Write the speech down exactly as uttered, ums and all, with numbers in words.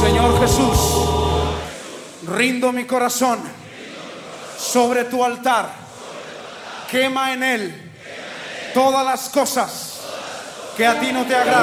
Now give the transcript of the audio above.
Señor Jesús, rindo mi corazón sobre tu altar. Quema en él todas las cosas que a ti no te agradan.